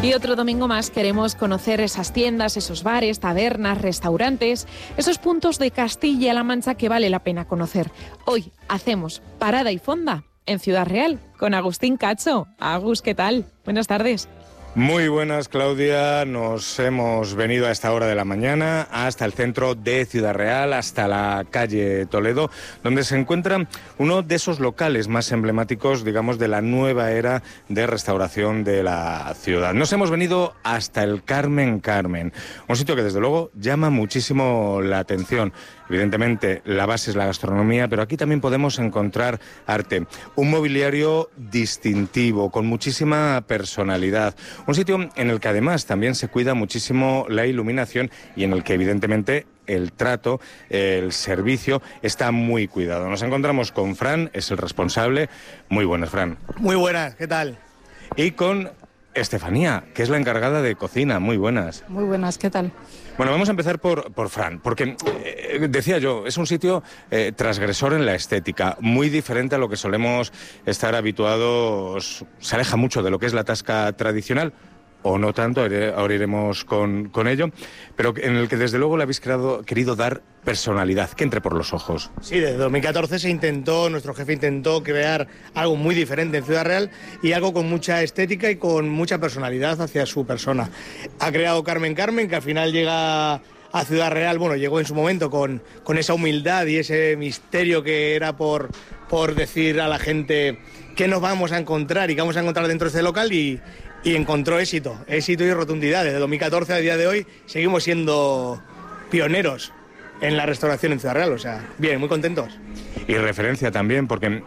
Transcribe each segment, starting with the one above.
Y otro domingo más queremos conocer esas tiendas, esos bares, tabernas, restaurantes, esos puntos de Castilla-La Mancha que vale la pena conocer. Hoy hacemos parada y fonda en Ciudad Real con Agustín Cacho. Agus, ¿qué tal? Buenas tardes. Muy buenas, Claudia. Nos hemos venido a esta hora de la mañana hasta el centro de Ciudad Real, hasta la calle Toledo, donde se encuentra uno de esos locales más emblemáticos, digamos, de la nueva era de restauración de la ciudad. Nos hemos venido hasta el Carmen Carmen, un sitio que desde luego llama muchísimo la atención. Evidentemente, la base es la gastronomía, pero aquí también podemos encontrar arte. Un mobiliario distintivo, con muchísima personalidad. Un sitio en el que además también se cuida muchísimo la iluminación y en el que evidentemente el trato, el servicio está muy cuidado. Nos encontramos con Fran, es el responsable. Muy buenas, Fran. Muy buenas, ¿qué tal? Y con Estefanía, que es la encargada de cocina. Muy buenas. Muy buenas, ¿qué tal? Bueno, vamos a empezar por Fran, porque decía yo, es un sitio transgresor en la estética, muy diferente a lo que solemos estar habituados, se aleja mucho de lo que es la tasca tradicional, o no tanto, ahora iremos con ello, pero en el que desde luego le habéis querido dar personalidad, que entre por los ojos. Sí, desde 2014 nuestro jefe intentó crear algo muy diferente en Ciudad Real y algo con mucha estética y con mucha personalidad hacia su persona. Ha creado Carmen Carmen, que al final llega a Ciudad Real, bueno, llegó en su momento con esa humildad y ese misterio que era por decir a la gente qué nos vamos a encontrar y qué vamos a encontrar dentro de este local y encontró éxito y rotundidad. Desde 2014 a día de hoy seguimos siendo pioneros en la restauración en Ciudad Real, o sea, bien, muy contentos. Y referencia también, porque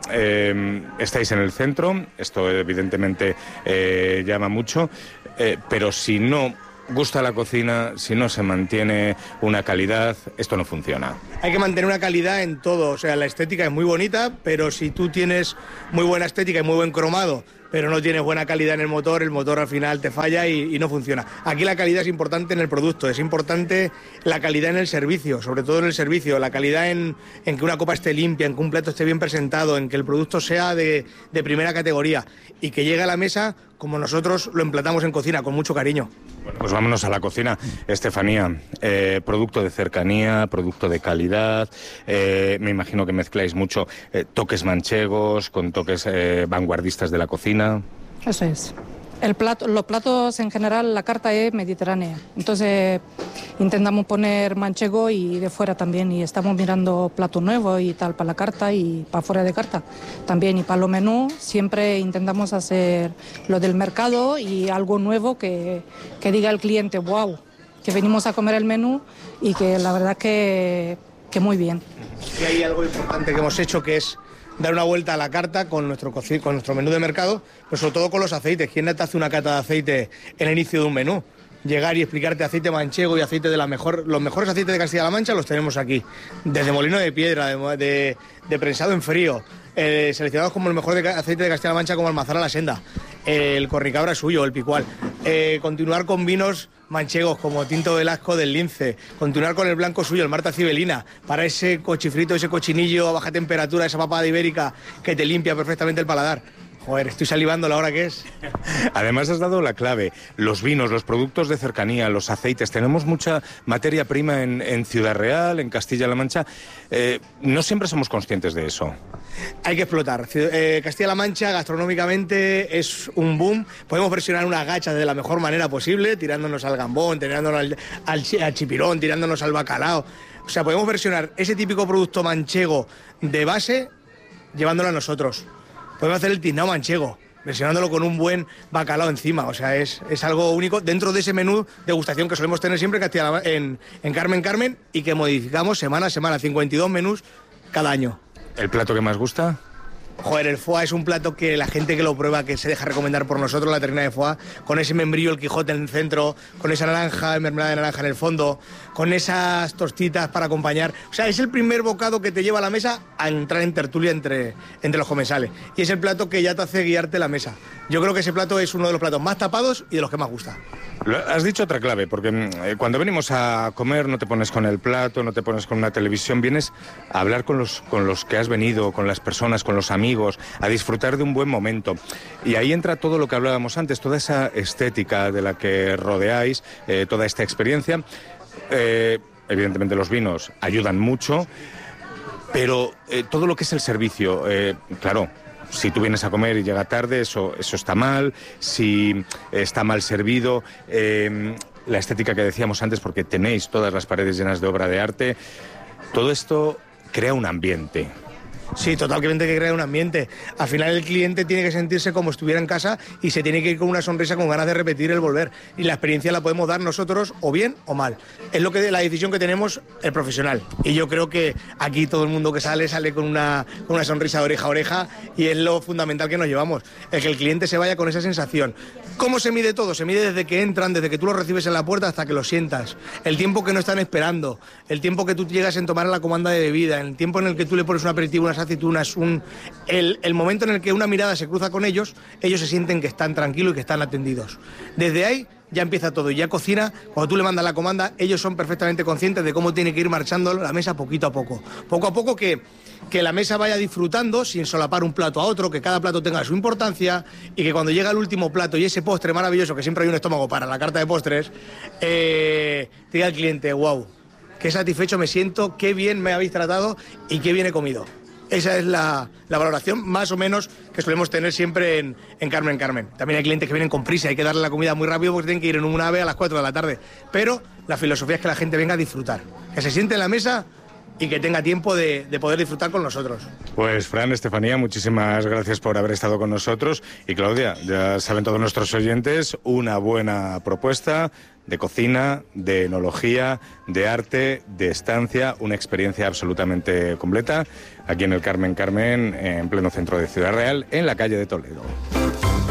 estáis en el centro, esto evidentemente llama mucho, pero si no gusta la cocina, si no se mantiene una calidad, esto no funciona. Hay que mantener una calidad en todo, o sea, la estética es muy bonita, pero si tú tienes muy buena estética y muy buen cromado, pero no tienes buena calidad en el motor al final te falla y no funciona. Aquí la calidad es importante en el producto, es importante la calidad en el servicio, sobre todo en el servicio, la calidad en que una copa esté limpia, en que un plato esté bien presentado, en que el producto sea de primera categoría y que llegue a la mesa como nosotros lo emplatamos en cocina, con mucho cariño. Bueno, pues vámonos a la cocina. Estefanía, producto de cercanía, producto de calidad, me imagino que mezcláis mucho toques manchegos con toques vanguardistas de la cocina. Eso es. Los platos en general, la carta es mediterránea, entonces intentamos poner manchego y de fuera también, y estamos mirando platos nuevos y tal para la carta y para fuera de carta también, y para los menús siempre intentamos hacer lo del mercado y algo nuevo que diga al cliente, wow, que venimos a comer el menú y que la verdad que muy bien. Y hay algo importante que hemos hecho que es dar una vuelta a la carta con nuestro menú de mercado, pero sobre todo con los aceites. ¿Quién te hace una cata de aceite en el inicio de un menú? Llegar y explicarte aceite manchego y aceite de los mejores aceites de Castilla-La Mancha los tenemos aquí. Desde molino de piedra, de prensado en frío, seleccionados como el mejor aceite de Castilla-La Mancha, como Almazara la Senda, el Corricabra suyo, el Picual. Continuar con vinos manchegos como Tinto Velasco del Lince, continuar con el blanco suyo, el Marta Cibelina, para ese cochifrito, ese cochinillo a baja temperatura, esa papada ibérica que te limpia perfectamente el paladar. Joder, estoy salivando la hora que es. Además has dado la clave, los vinos, los productos de cercanía, los aceites. Tenemos mucha materia prima en Ciudad Real, en Castilla-La Mancha. No siempre somos conscientes de eso. Hay que explotar. Castilla-La Mancha gastronómicamente es un boom. Podemos versionar unas gachas de la mejor manera posible, tirándonos al gambón, tirándonos al chipirón, tirándonos al bacalao. O sea, podemos versionar ese típico producto manchego de base llevándolo a nosotros. Podemos hacer el tiznao manchego, versionándolo con un buen bacalao encima. O sea, es algo único dentro de ese menú degustación que solemos tener siempre en Carmen Carmen y que modificamos semana a semana, 52 menús cada año. ¿El plato que más gusta? Joder, el foie es un plato que la gente que lo prueba, que se deja recomendar por nosotros, la terrina de foie, con ese membrillo, el Quijote en el centro, con esa naranja, mermelada de naranja en el fondo, con esas tostitas para acompañar. O sea, es el primer bocado que te lleva a la mesa a entrar en tertulia entre los comensales. Y es el plato que ya te hace guiarte la mesa. Yo creo que ese plato es uno de los platos más tapados y de los que más gusta. Has dicho otra clave, porque cuando venimos a comer no te pones con el plato, no te pones con una televisión, vienes a hablar con los que has venido, con las personas, con los amigos, a disfrutar de un buen momento. Y ahí entra todo lo que hablábamos antes, toda esa estética de la que rodeáis, toda esta experiencia. Evidentemente los vinos ayudan mucho, pero todo lo que es el servicio, claro. Si tú vienes a comer y llega tarde, eso está mal. Si está mal servido, la estética que decíamos antes, porque tenéis todas las paredes llenas de obra de arte, todo esto crea un ambiente. Sí, totalmente, que crea un ambiente. Al final el cliente tiene que sentirse como estuviera en casa y se tiene que ir con una sonrisa, con ganas de repetir el volver. Y la experiencia la podemos dar nosotros o bien o mal. Es la decisión que tenemos el profesional. Y yo creo que aquí todo el mundo que sale con una sonrisa de oreja a oreja, y es lo fundamental que nos llevamos. El que el cliente se vaya con esa sensación. ¿Cómo se mide todo? Se mide desde que entran, desde que tú lo recibes en la puerta hasta que lo sientas. El tiempo que no están esperando, el tiempo que tú llegas en tomar la comanda de bebida, el tiempo en el que tú le pones un aperitivo, unas aceitunas, el momento en el que una mirada se cruza con ellos se sienten que están tranquilos y que están atendidos. Desde ahí ya empieza todo, y ya cocina, cuando tú le mandas la comanda, ellos son perfectamente conscientes de cómo tiene que ir marchando la mesa poquito a poco que la mesa vaya disfrutando sin solapar un plato a otro, que cada plato tenga su importancia, y que cuando llega el último plato y ese postre maravilloso, que siempre hay un estómago para la carta de postres, diga al cliente: wow, qué satisfecho me siento, qué bien me habéis tratado y qué bien he comido. Esa es la valoración más o menos que solemos tener siempre en Carmen Carmen. También hay clientes que vienen con prisa, hay que darle la comida muy rápido porque tienen que ir en un AVE a las 4 de la tarde. Pero la filosofía es que la gente venga a disfrutar, que se siente en la mesa y que tenga tiempo de poder disfrutar con nosotros. Pues Fran, Estefanía, muchísimas gracias por haber estado con nosotros. Y Claudia, ya saben todos nuestros oyentes, una buena propuesta de cocina, de enología, de arte, de estancia, una experiencia absolutamente completa aquí en el Carmen Carmen, en pleno centro de Ciudad Real, en la calle de Toledo.